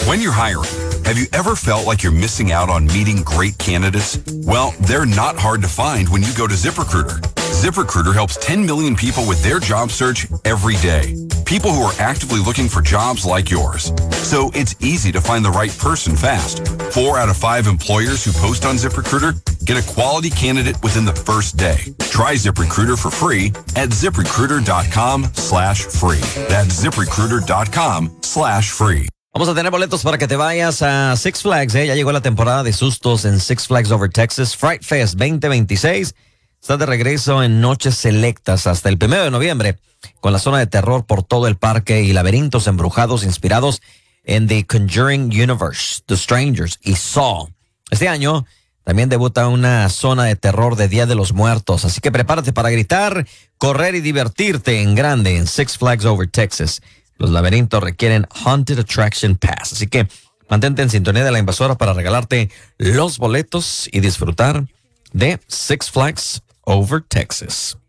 When you're hiring, have you ever felt like you're missing out on meeting great candidates? Well, they're not hard to find when you go to ZipRecruiter. ZipRecruiter helps 10 million people with their job search every day. People who are actively looking for jobs like yours. So it's easy to find the right person fast. 4 out of 5 employers who post on ZipRecruiter get a quality candidate within the first day. Try ZipRecruiter for free at ZipRecruiter.com/free. That's ZipRecruiter.com/free. Vamos a tener boletos para que te vayas a Six Flags, ¿eh? Ya llegó la temporada de sustos en Six Flags Over Texas. Fright Fest 2026 está de regreso en noches selectas hasta el 1 de noviembre, con la zona de terror por todo el parque y laberintos embrujados inspirados en The Conjuring Universe, The Strangers y Saw. Este año también debuta una zona de terror de Día de los Muertos, así que prepárate para gritar, correr y divertirte en grande en Six Flags Over Texas. Los laberintos requieren Haunted Attraction Pass, así que mantente en sintonía de la invasora para regalarte los boletos y disfrutar de Six Flags Over Texas.